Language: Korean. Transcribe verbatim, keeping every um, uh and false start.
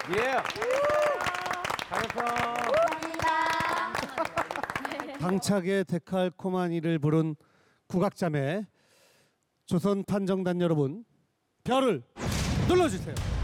예. 잘했어. 당차게 데칼코마니를 부른 국악자매 조선 판정단 여러분 별을 눌러주세요.